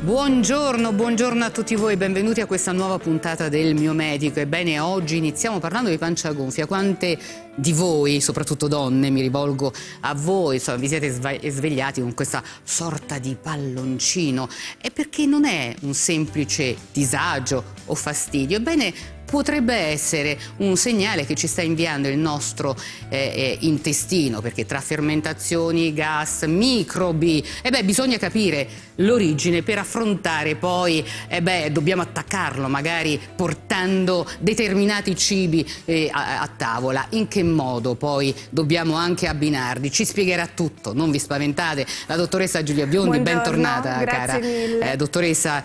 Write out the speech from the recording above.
Buongiorno, buongiorno a tutti voi, benvenuti a questa nuova puntata del Mio Medico. Ebbene, oggi iniziamo parlando di pancia gonfia. Quante di voi, soprattutto donne, mi rivolgo a voi, insomma, vi siete svegliati con questa sorta di palloncino? È perché non è un semplice disagio o fastidio, ebbene potrebbe essere un segnale che ci sta inviando il nostro intestino, perché tra fermentazioni, gas, microbi, bisogna capire l'origine per affrontare poi, dobbiamo attaccarlo, magari portando determinati cibi a tavola. In che modo poi dobbiamo anche abbinarli? Ci spiegherà tutto, non vi spaventate, la dottoressa Giulia Biondi. Buongiorno, bentornata grazie cara mille. Dottoressa